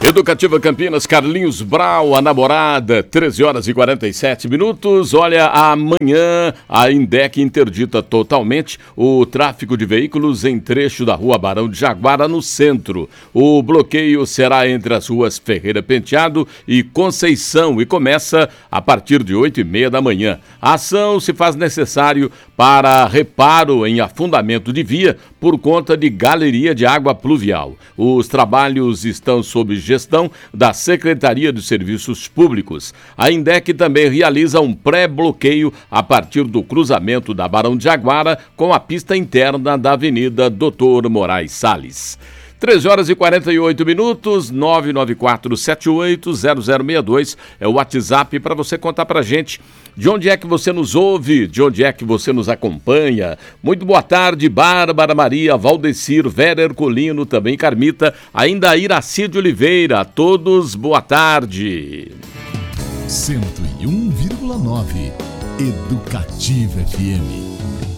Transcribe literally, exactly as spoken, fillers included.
Educativa Campinas, Carlinhos Brau, a namorada, treze horas e quarenta e sete minutos. Olha, amanhã a Indec interdita totalmente o tráfego de veículos em trecho da rua Barão de Jaguara, no centro. O bloqueio será entre as ruas Ferreira Penteado e Conceição e começa a partir de oito e meia da manhã. A ação se faz necessário para reparo em afundamento de via por conta de galeria de água pluvial. Os trabalhos estão sob gestão da Secretaria de Serviços Públicos. A Indec também realiza um pré-bloqueio a partir do cruzamento da Barão de Jaguara com a pista interna da Avenida Doutor Moraes Salles. treze horas e quarenta e oito minutos, nove nove quatro sete oito zero zero seis dois é o WhatsApp para você contar pra gente de onde é que você nos ouve, de onde é que você nos acompanha. Muito boa tarde, Bárbara Maria, Valdecir, Vera Ercolino, também Carmita, ainda Iraci de Oliveira. A todos, boa tarde. cento e um vírgula nove Educativa F M.